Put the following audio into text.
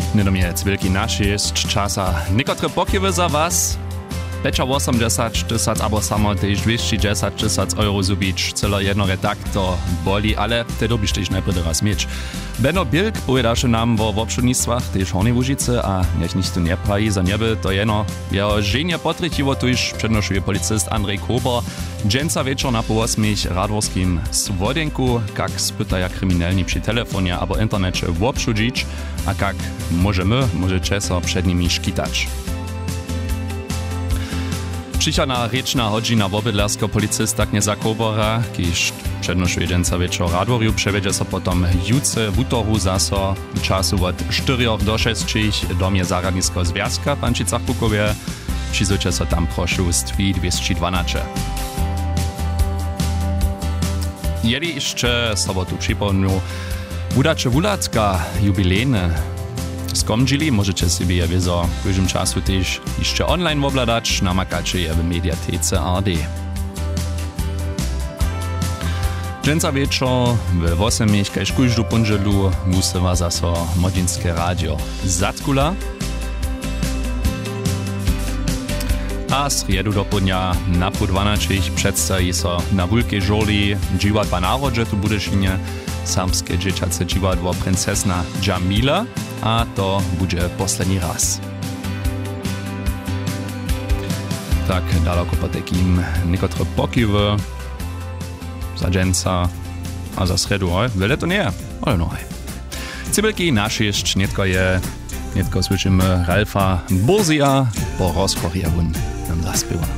Niedomiec wielki nasz jest czasa niekotre pokiewy za was. Becza 80 tysac, albo samo też 210 tysac euro zubić, celo jedno redaktor boli, ale te dobisz też najpierw raz mieć. Benno Bilk powiedział nam o obszudnictwach też Hornej Łužice, a niech nic tu nie prawi za nieby, to jeno jeho żenie potryciło tu już przednoszuje policist Andrzej Kober. Dżęca wieczor na po 8 radworskim Swodenku, jak spytaja kryminalni przy telefonie albo internecie obszudzić, a jak możecie so przed nimi szkitać. Přišana rečna hodžina wobydlersko policista Kneza Kobora, kiž přednošuje dženca večer radworju, przewiedzie so potom juce w utorhu zaso czasu od 4 do 6 domie zaradnisko związka w Pančicach Bukowie. Přizuče so tam prošuství 212. Jeli jeszcze sobotu przypomnął Wudacze Wulacka jubilejne skomdźili, możecie sobie je wiezo w każdym czasu też jeszcze online obladać, namakacie je w mediatece ARD. Dżęca wieczor w 8 kaž każdu pondzielu musewa zaso Modinskie radio zatkula. A sriedu do podnia na po 12 przedstawi so na wulkiej żoli dziwadła narodzie tu Budyszynie, samskie dzieciace dziwadło princesna Jamila, a to będzie poslední raz. Tak daleko po takim niekotre pokiwy za dżęca, a za sredu, wiele to nie, ale no. Cybelki nasz jeszcze nietko słyszymy Ralfa Burzija po rozkorjewun nam zaspiewa.